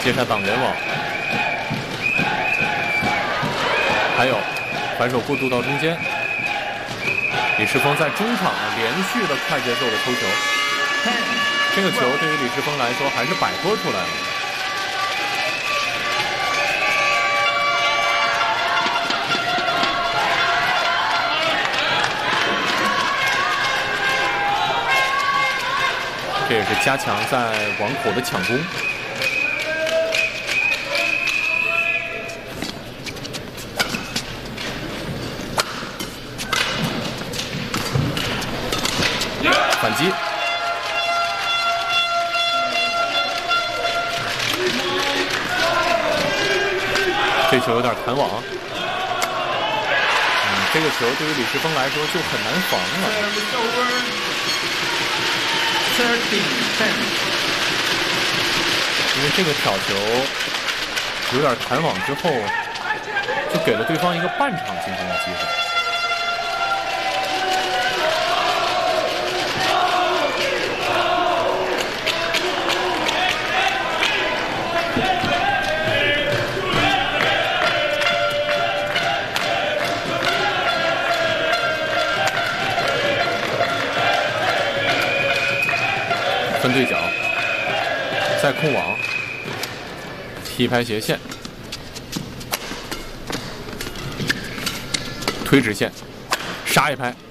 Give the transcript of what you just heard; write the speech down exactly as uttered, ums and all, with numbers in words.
接杀挡人网，还有反手过渡到中间。李世峰在中场连续的快节奏的抽球，这个球对于李世峰来说还是摆脱出来了。这也是加强在网口的抢攻。反击，这球有点弹网。嗯，这个球对于李世峰来说就很难防了。因为这个挑球有点弹网之后，就给了对方一个半场进攻的机会。分对角，再控网，踢拍斜线，推直线，杀一拍。